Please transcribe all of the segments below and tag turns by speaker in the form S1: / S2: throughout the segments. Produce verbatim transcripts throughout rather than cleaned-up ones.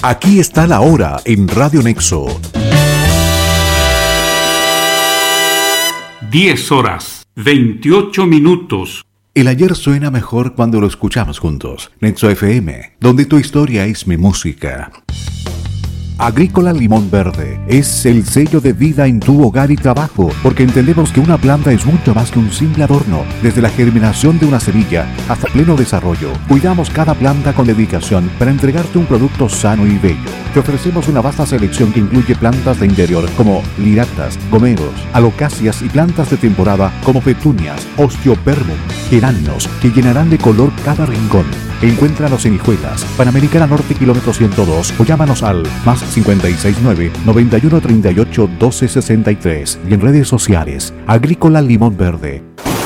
S1: Aquí está la hora en Radio Nexo.
S2: diez horas, veintiocho minutos.
S1: El ayer suena mejor cuando lo escuchamos juntos. Nexo F M, donde tu historia es mi música. Agrícola Limón Verde es el sello de vida en tu hogar y trabajo, porque entendemos que una planta es mucho más que un simple adorno. Desde la germinación de una semilla hasta pleno desarrollo, cuidamos cada planta con dedicación para entregarte un producto sano y bello. Te ofrecemos una vasta selección que incluye plantas de interior como liractas, gomeros, alocacias y plantas de temporada como petunias, osteoperbum, geranios, que llenarán de color cada rincón. Encuéntranos en Hijuelas, Panamericana Norte, kilómetro ciento dos, o llámanos al más cincuenta y seis nueve, noventa y uno treinta y ocho, doce sesenta y tres y en redes sociales, Agrícola Limón Verde.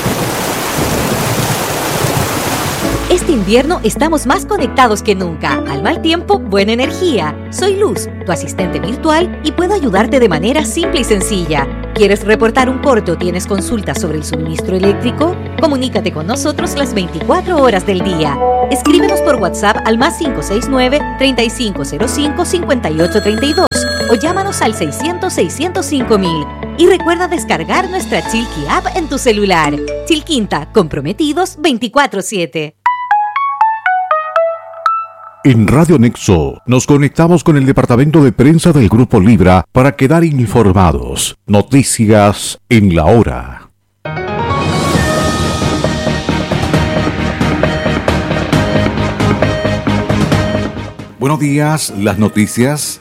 S3: Este invierno estamos más conectados que nunca. Al mal tiempo, buena energía. Soy Luz, tu asistente virtual, y puedo ayudarte de manera simple y sencilla. ¿Quieres reportar un corte o tienes consultas sobre el suministro eléctrico? Comunícate con nosotros las veinticuatro horas del día. Escríbenos por WhatsApp al más cinco seis nueve, treinta y cinco cero cinco, cincuenta y ocho treinta y dos o llámanos al seiscientos, seiscientos cinco mil. Y recuerda descargar nuestra Chilqui App en tu celular. Chilquinta, comprometidos veinticuatro siete.
S1: En Radio Nexo nos conectamos con el departamento de prensa del Grupo Libra para quedar informados. Noticias en la hora. Buenos días, las noticias.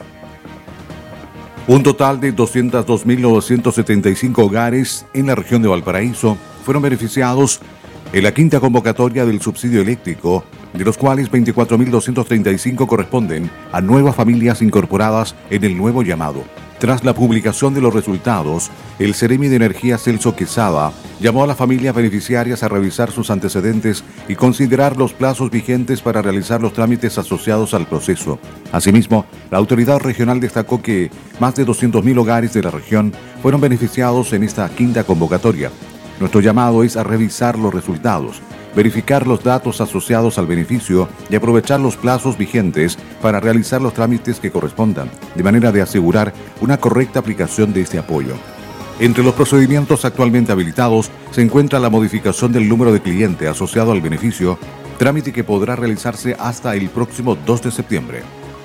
S1: Un total de doscientos dos mil novecientos setenta y cinco hogares en la región de Valparaíso fueron beneficiados en la quinta convocatoria del subsidio eléctrico, de los cuales veinticuatro mil doscientos treinta y cinco corresponden a nuevas familias incorporadas en el nuevo llamado. Tras la publicación de los resultados, el Seremi de Energía Celso Quesada llamó a las familias beneficiarias a revisar sus antecedentes y considerar los plazos vigentes para realizar los trámites asociados al proceso. Asimismo, la autoridad regional destacó que más de doscientos mil hogares de la región fueron beneficiados en esta quinta convocatoria. Nuestro llamado es a revisar los resultados, verificar los datos asociados al beneficio y aprovechar los plazos vigentes para realizar los trámites que correspondan, de manera de asegurar una correcta aplicación de este apoyo. Entre los procedimientos actualmente habilitados se encuentra la modificación del número de cliente asociado al beneficio, trámite que podrá realizarse hasta el próximo dos de septiembre.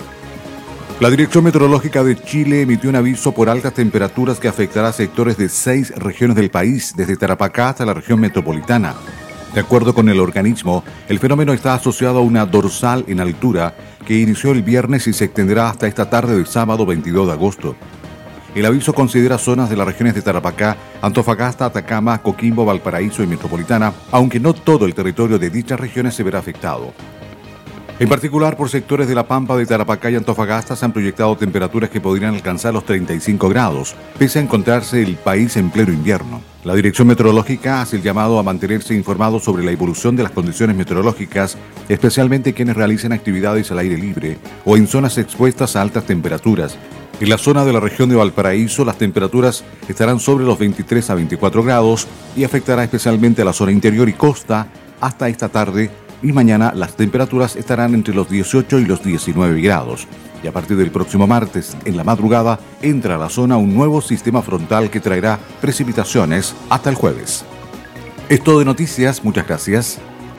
S1: La Dirección Meteorológica de Chile emitió un aviso por altas temperaturas que afectará a sectores de seis regiones del país, desde Tarapacá hasta la región metropolitana. De acuerdo con el organismo, el fenómeno está asociado a una dorsal en altura que inició el viernes y se extenderá hasta esta tarde del sábado veintidós de agosto. El aviso considera zonas de las regiones de Tarapacá, Antofagasta, Atacama, Coquimbo, Valparaíso y Metropolitana, aunque no todo el territorio de dichas regiones se verá afectado. En particular, por sectores de La Pampa, de Tarapacá y Antofagasta se han proyectado temperaturas que podrían alcanzar los treinta y cinco grados, pese a encontrarse el país en pleno invierno. La Dirección Meteorológica hace el llamado a mantenerse informado sobre la evolución de las condiciones meteorológicas, especialmente quienes realicen actividades al aire libre o en zonas expuestas a altas temperaturas. En la zona de la región de Valparaíso, las temperaturas estarán sobre los veintitrés a veinticuatro grados y afectará especialmente a la zona interior y costa hasta esta tarde. Y mañana las temperaturas estarán entre los dieciocho y los diecinueve grados. Y a partir del próximo martes, en la madrugada, entra a la zona un nuevo sistema frontal que traerá precipitaciones hasta el jueves. Es todo de noticias, muchas gracias.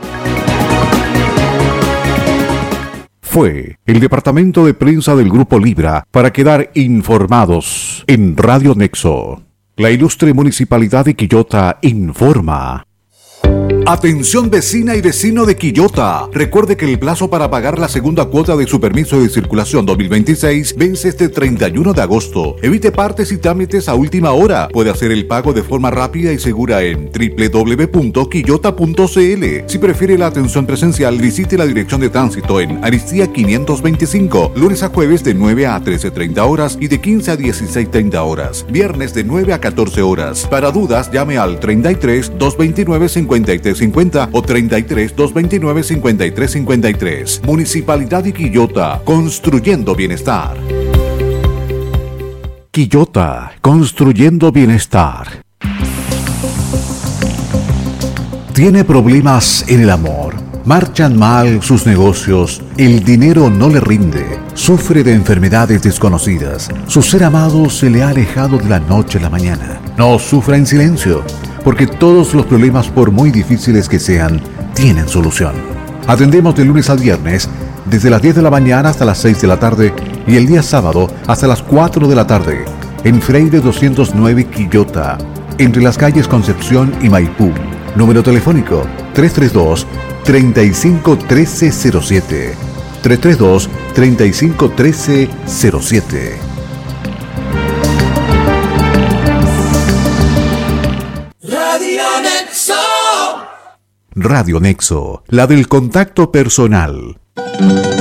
S1: Fue el departamento de prensa del Grupo Libra para quedar informados en Radio Nexo. La ilustre Municipalidad de Quillota informa. Atención vecina y vecino de Quillota. Recuerde que el plazo para pagar la segunda cuota de su permiso de circulación dos mil veintiséis vence este treinta y uno de agosto. Evite partes y trámites a última hora. Puede hacer el pago de forma rápida y segura en doble u doble u doble u punto quillota punto c l. Si prefiere la atención presencial, visite la dirección de tránsito en Aristía quinientos veinticinco, lunes a jueves de nueve a trece treinta horas y de quince a dieciséis treinta horas, viernes de nueve a catorce horas. Para dudas, llame al treinta y tres, doscientos veintinueve, cincuenta y tres cincuenta o treinta y tres, doscientos veintinueve, cincuenta y tres cincuenta y tres. Municipalidad de Quillota, construyendo bienestar. Quillota, construyendo bienestar. ¿Tiene problemas en el amor? Marchan mal sus negocios, el dinero no le rinde, sufre de enfermedades desconocidas, su ser amado se le ha alejado de la noche a la mañana. No sufra en silencio, porque todos los problemas, por muy difíciles que sean, tienen solución. Atendemos de lunes al viernes, desde las diez de la mañana hasta las seis de la tarde y el día sábado hasta las cuatro de la tarde, en Freire doscientos nueve Quillota, entre las calles Concepción y Maipú. Número telefónico tres tres dos, tres cinco uno tres cero siete. tres tres dos, tres cinco uno tres cero siete.
S4: Radio Nexo.
S1: Radio Nexo, la del contacto personal.